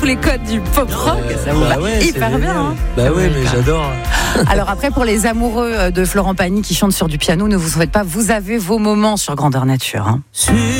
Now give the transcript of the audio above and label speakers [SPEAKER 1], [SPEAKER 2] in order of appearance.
[SPEAKER 1] les codes du pop rock. Ça vous va hyper bien. Hein.
[SPEAKER 2] Bah ouais, mais j'adore.
[SPEAKER 1] Alors après, pour les amoureux de Florent Pagny qui chantent sur du piano, ne vous souhaite pas, vous avez vos moments sur Grandeur Nature. Hein.